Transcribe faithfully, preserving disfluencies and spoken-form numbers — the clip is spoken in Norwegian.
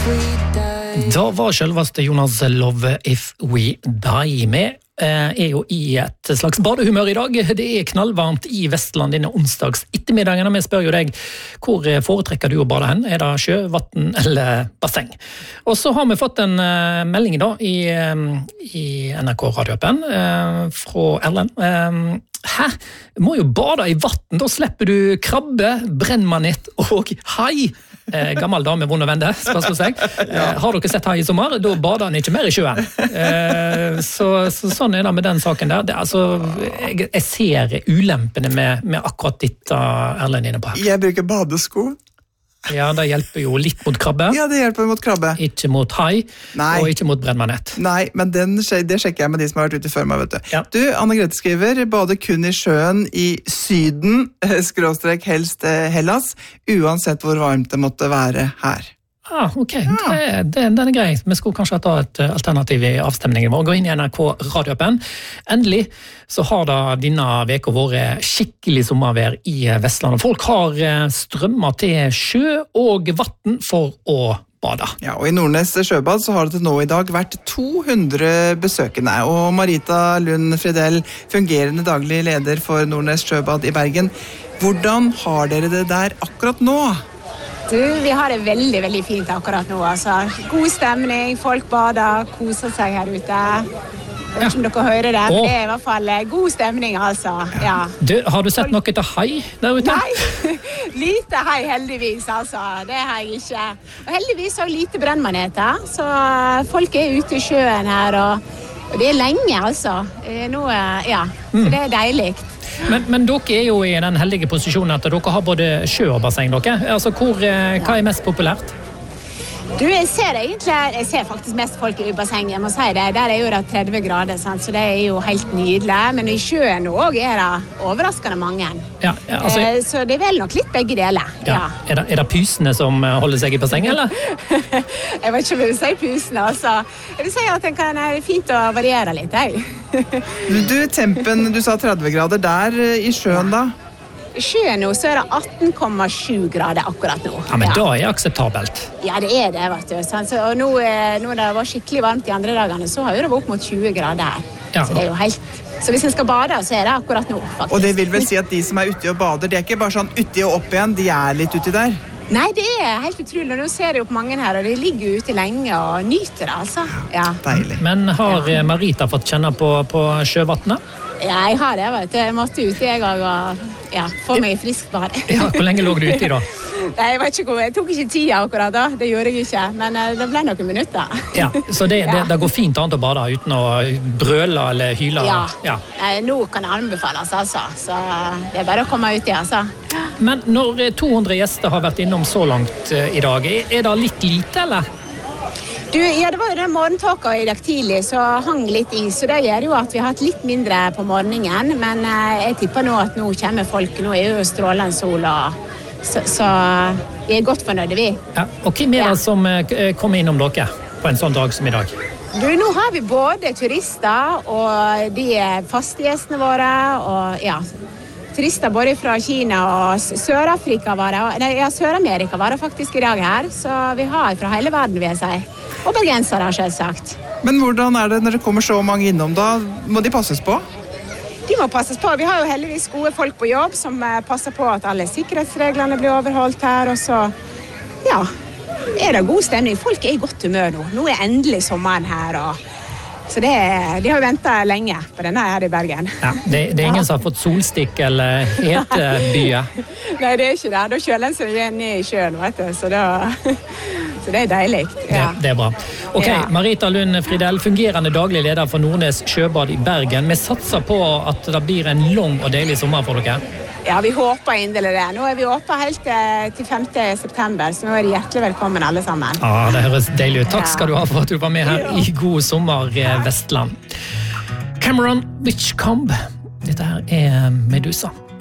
Da var selveste Jonas Love If We Die med. Er jo i et slags badehumør i dag. Det er knallvarmt i Vestland denne onsdags ettermiddagen, og vi spør jo deg, hvor foretrekker du å bade hen? Er det sjø, vatten eller basseng? Og så har vi fått en uh, melding da i, um, i N R K radioappen uh, fra Erlend. Um, Hæ? Må jo bade i vatten, da slipper du krabbe, brennmanet og hai. Eh, gammel dame, vond og vende, spørsmål seg. Eh, har dere sett hai i sommer? Da bader han ikke mer i sjøen. Eh, så, så sånn er det med den saken der. Det, altså, jeg, jeg ser ulempene med, med akkurat ditt Erlend inne på her. Jeg bruker badesko. Ja, det hjelper jo litt mot krabbe. Ja, det hjelper mot krabbe. Ikke mot hai, Nei. Og ikke mot brennmanet. Nei, men den, det sjekker jeg med de som har vært ute før meg, vet du. Ja. Du, Anne Grete skriver, bade kun i sjøen i syden, skråstrek helst Hellas, uansett hvor varmt det måtte være her. Ah, ok, Ja. det, det, den er grei. Vi skulle kanskje ta et alternativ i avstemningen vår. Gå inn i N R K radioappen. Endelig så har da denne veka vært skikkelig sommervær i Vestland. Folk har strømmet til sjø og vatten for å bade. Ja, og i Nordnes sjøbad så har det til nå i dag vært to hundre besøkende. Og Marita Lund Fridell, fungerende daglig leder for Nordnes sjøbad i Bergen. Hvordan har dere det der akkurat nå? Du, vi har det veldig, veldig fint akkurat nå. Altså. God stemning, folk bader, koser seg her ute. Jeg vet ikke om dere hører det, men det er i hvert fall god stemning, altså. Ja. Du, har du sett noe til hai der ute? Nei, lite hai heldigvis, altså. Det har jeg ikke. Og heldigvis også lite brennmaneter, så folk er ute i sjøen her, og, og det er lenge, altså. Nå, ja, så det er deilig. Men, men dere er jo i den heldige posisjonen at dere har både sjø og basseng, dere. Altså, hvor, hva er mest populært? Du, jeg ser egentlig, jeg ser faktisk mest folk i bassenget, jeg må si det. Der er jo det tretti grader, sant? Så det er jo helt nydelig. Men i sjøen også er det overraskende mange. Ja, ja, altså, eh, så det er vel nok litt begge deler. Ja. Ja. Er, det, er det pysene som holder seg i bassenget, eller? Jeg vet ikke om jeg vil si pysene, altså. Jeg vil si at det kan være fint å variere litt, jeg. Du, tempen, du sa tretti grader der i sjøen da? I sjøen nå så er det atten komma sju grader akkurat nå. Ja, men ja. Da er det akseptabelt. Ja, det er det, vet du. Så, og nå, nå det var skikkelig varmt de andre dagene, så har jo det vært opp mot tjue grader her. Ja. Så det er jo helt... Så hvis en skal bade, så er det akkurat nå, faktisk. Og det vil vel si at de som er ute og bader, de er ikke bare sånn uti og opp igjen, de er litt uti der? Nei, det er helt utrolig. Nå ser jeg jo på mange her, og de ligger ute lenge og nyter det, altså. Ja. Deilig. Men har ja. Marita fått kjenne på, på sjøvattnet? Ja, jeg har det, vet du. Jeg måtte ut jeg og ja, få meg i frisk bad. Ja, hvor lenge lå du ute i da? Nei, jeg vet ikke hvor, jeg tok ikke tida akkurat da, det gjorde jeg ikke, men det ble noen minutter. Ja, så det, det, det går fint an å bade uten å brøle eller hyle? Ja, ja. Nei, nå kan det anbefales, altså, så det er bare å komme ut i, altså. Men når to hundre gjester har vært innom så langt i dag, er det litt lite, eller? Du, ja, det var jo den morgentåka i dag tidlig, så hang litt i, så det gjør jo at vi har hatt litt mindre på morgenen, men eh, jeg tipper nå at nå kommer folk, nå er jo strålende sol, og, så, så vi er godt fornøyde, vi. Ja, og hvem er det som eh, kommer innom dere på en sånn dag som i dag? Du, nå har vi både turister, og de faste gjestene våre, og ja, turister både fra Kina og Sør-Afrika var det, nei, ja, Sør-Amerika var det faktisk i dag her, så vi har fra hele verden, vil jeg si. Og bergensere, selvsagt. Men hvordan er det når det kommer så mange innom da? Må de passes på? De må passes på. Vi har jo heldigvis gode folk på jobb som passer på at alle sikkerhetsreglene blir overholdt her, og så, ja, er det god stemning. Folk er i godt humør nå. Nå er endelig sommeren her, og så det, de har jo ventet lenge på denne her i Bergen. Ja, det, det er ingen som har fått solstikk eller hetebye? Nei, det er ikke det. Da kjøler en seg ned i sjøen, vet du, så, da, så det er deilig. Ja. Det, det er bra. Ok, ja. Marita Lund Fridell, fungerende daglig leder for Nordnes sjøbad i Bergen. Vi satser på at det blir en lang og deilig sommer for dere. Ja, vi håper inderlig det. Nå er vi åpne helt til femte september, så nå er de hjertelig velkommen alle sammen. Ja, det høres deilig ut. Takk skal du ha for at du var med her i God sommer Vestland. Cameron Whitcomb, dette her er Medusa.